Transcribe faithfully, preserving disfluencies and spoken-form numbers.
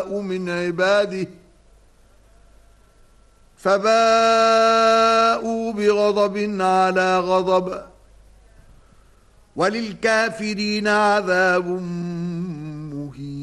من عباده فباءوا بغضب على غضب وللكافرين عذاب مهين.